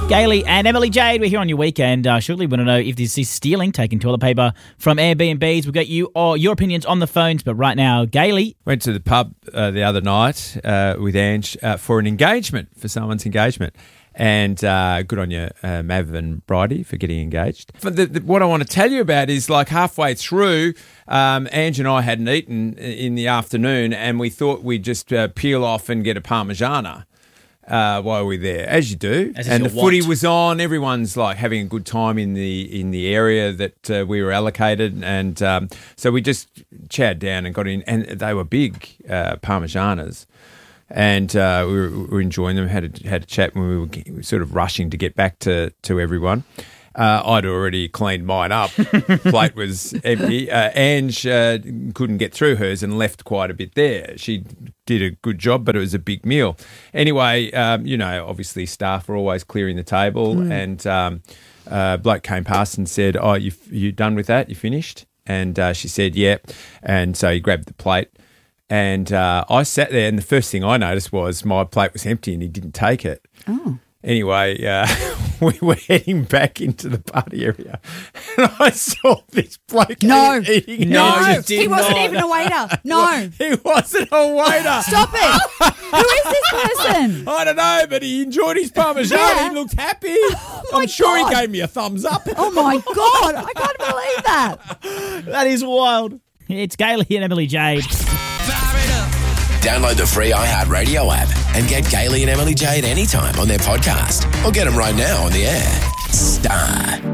Gailey and Emily Jade, we're here on your weekend. Shortly, we want to know if this is stealing, taking toilet paper from Airbnbs. We've got you or your opinions on the phones, but right now, Gailey. Went to the pub the other night with Ange for an engagement, for someone's engagement. And good on you, Mav and Bridie, for getting engaged. What I want to tell you about is like halfway through, Ange and I hadn't eaten in the afternoon, and we thought we'd just peel off and get a Parmigiana. While we're there, as you do, and the footy was on. Everyone's like having a good time in the area that we were allocated, and so we just chowed down and got in, and they were big Parmigianas, and we were enjoying them. Had a chat when we were sort of rushing to get back to everyone. I'd already cleaned mine up. Plate was empty. Ange couldn't get through hers and left quite a bit there. She did a good job, but it was a big meal. Anyway, obviously staff were always clearing the table, and bloke came past and said, "Oh, you done with that? You finished?" And she said, "Yeah." And so he grabbed the plate, and I sat there, and the first thing I noticed was my plate was empty, and he didn't take it. Oh. Anyway, we were heading back into the party area, and I saw this bloke eating. He wasn't even a waiter. No. He wasn't a waiter. Stop it. Who is this person? I don't know, but he enjoyed his Parmesan. Yeah. He looked happy. Oh my I'm sure God. he gave me a thumbs up. Oh, my God. I can't believe that. That is wild. It's Gailey and Emily Jade. Download the free iHeartRadio app and get Gailey and Emily Jade anytime on their podcast. Or get them right now on the air. Star.